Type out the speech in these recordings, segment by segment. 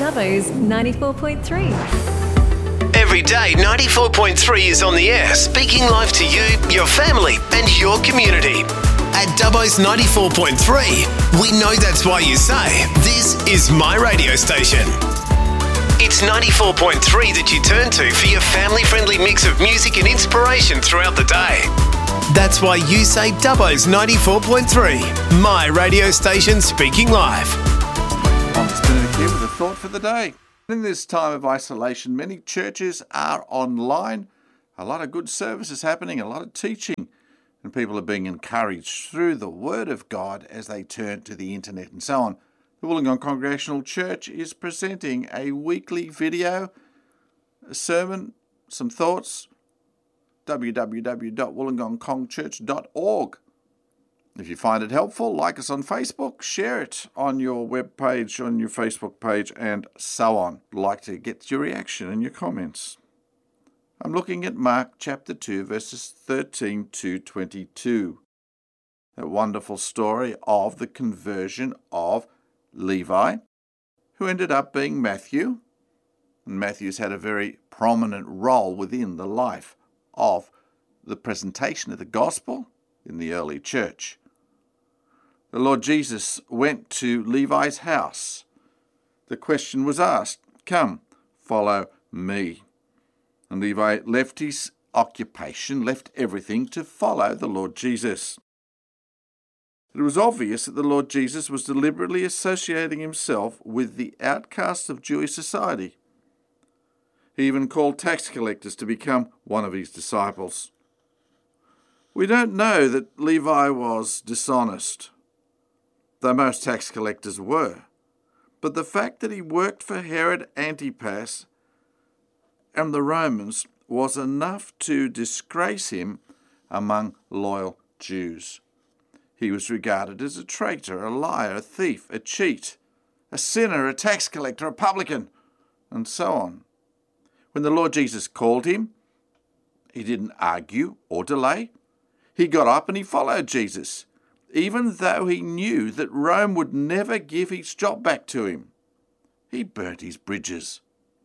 Dubbo's 94.3. Every day, 94.3 is on the air, speaking live to you, your family, and your community. At Dubbo's 94.3, we know that's why you say, this is my radio station. It's 94.3 that you turn to for your family-friendly mix of music and inspiration throughout the day. That's why you say Dubbo's 94.3, my radio station speaking live. It's Benedict here with a thought for the day. In this time of isolation, many churches are online. A lot of good services happening, a lot of teaching, and people are being encouraged through the Word of God as they turn to the internet and so on. The Wollongong Congregational Church is presenting a weekly video, a sermon, some thoughts, www.wollongongcongchurch.org. If you find it helpful, like us on Facebook, share it on your web page, on your Facebook page, and so on. I'd like to get your reaction and your comments. I'm looking at Mark chapter 2, verses 13 to 22. That wonderful story of the conversion of Levi, who ended up being Matthew. And Matthew's had a very prominent role within the life of the presentation of the gospel in the early church. The Lord Jesus went to Levi's house. The question was asked, "Come, follow me." And Levi left his occupation, left everything to follow the Lord Jesus. It was obvious that the Lord Jesus was deliberately associating himself with the outcasts of Jewish society. He even called tax collectors to become one of his disciples. We don't know that Levi was dishonest, though most tax collectors were. But the fact that he worked for Herod Antipas and the Romans was enough to disgrace him among loyal Jews. He was regarded as a traitor, a liar, a thief, a cheat, a sinner, a tax collector, a publican, and so on. When the Lord Jesus called him, he didn't argue or delay. He got up and he followed Jesus, even though he knew that Rome would never give his job back to him. He burnt his bridges.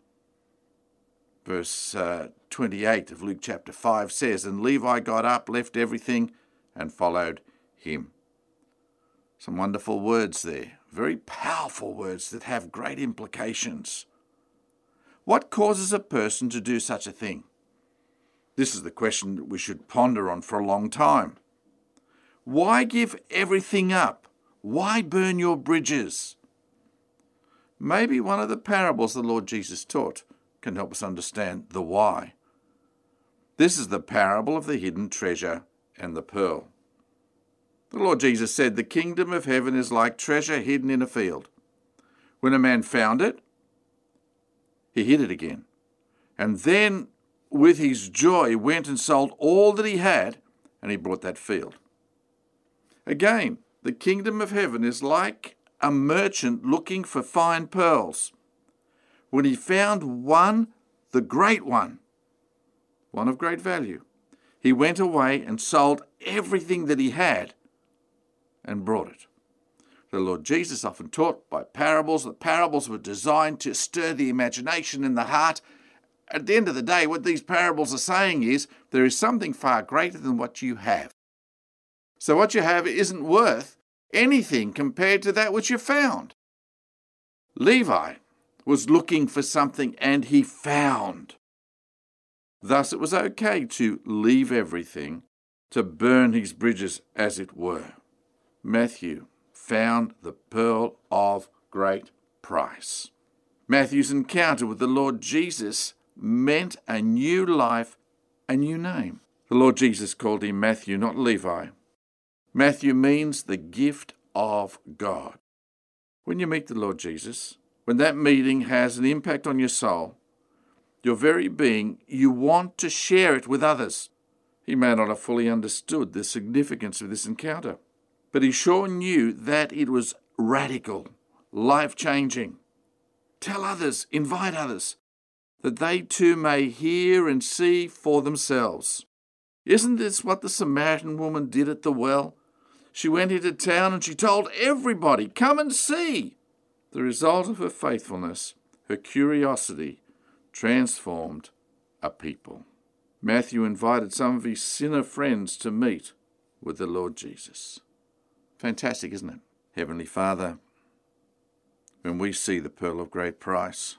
Verse 28 of Luke chapter 5 says, "And Levi got up, left everything, and followed him." Some wonderful words there, very powerful words that have great implications. What causes a person to do such a thing? This is the question that we should ponder on for a long time. Why give everything up? Why burn your bridges? Maybe one of the parables the Lord Jesus taught can help us understand the why. This is the parable of the hidden treasure and the pearl. The Lord Jesus said, "The kingdom of heaven is like treasure hidden in a field. When a man found it, he hid it again, and then with his joy went and sold all that he had, and he bought that field." Again, the kingdom of heaven is like a merchant looking for fine pearls. When he found one, the great one of great value, he went away and sold everything that he had and brought it. The Lord Jesus often taught by parables. The parables were designed to stir the imagination and the heart. At the end of the day, what these parables are saying is there is something far greater than what you have. So what you have isn't worth anything compared to that which you found. Levi was looking for something and he found. Thus it was okay to leave everything, to burn his bridges as it were. Matthew found the pearl of great price. Matthew's encounter with the Lord Jesus meant a new life, a new name. The Lord Jesus called him Matthew, not Levi. Matthew means the gift of God. When you meet the Lord Jesus, when that meeting has an impact on your soul, your very being, you want to share it with others. He may not have fully understood the significance of this encounter, but he sure knew that it was radical, life-changing. Tell others, invite others, that they too may hear and see for themselves. Isn't this what the Samaritan woman did at the well? She went into town and she told everybody, "Come and see." The result of her faithfulness Her curiosity transformed a people. Matthew invited some of his sinner friends to meet with the Lord Jesus. Fantastic, isn't it? Heavenly Father, when we see the pearl of great price,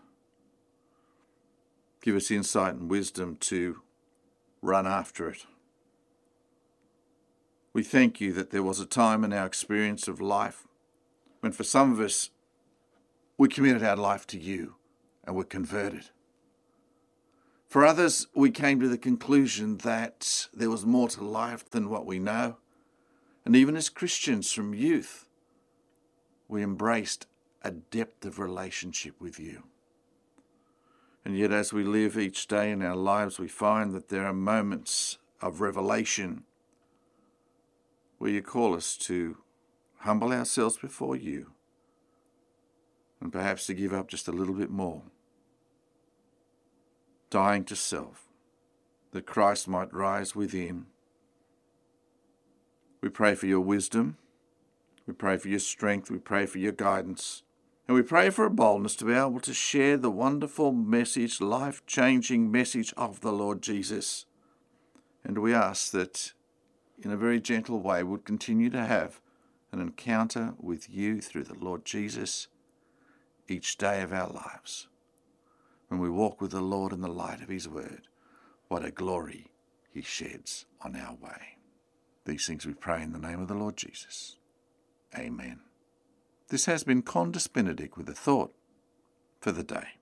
give us insight and wisdom to run after it. We thank you that there was a time in our experience of life when for some of us, we committed our life to you and were converted. For others, we came to the conclusion that there was more to life than what we know. And even as Christians from youth, we embraced a depth of relationship with you. And yet as we live each day in our lives, we find that there are moments of revelation where you call us to humble ourselves before you and perhaps to give up just a little bit more, dying to self, that Christ might rise within. We pray for your wisdom, we pray for your strength, we pray for your guidance, and we pray for a boldness to be able to share the wonderful message, life-changing message of the Lord Jesus. And we ask that in a very gentle way we'll continue to have an encounter with you through the Lord Jesus each day of our lives. When we walk with the Lord in the light of his word, what a glory he sheds on our way. These things we pray in the name of the Lord Jesus. Amen. This has been Condus Benedict with a thought for the day.